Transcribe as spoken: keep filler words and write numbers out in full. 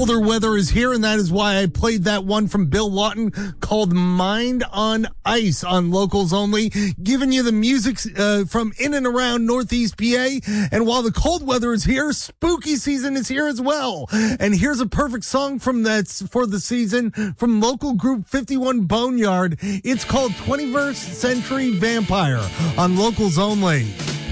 colder weather is here, and that is why I played that one from Bill Lawton called Mind on Ice on Locals Only, giving you the music uh, from in and around Northeast P A. And while the cold weather is here, spooky season is here as well. And here's a perfect song from that for the season from local group fifty-one Boneyard. It's called twenty-first Century Vampire on Locals Only.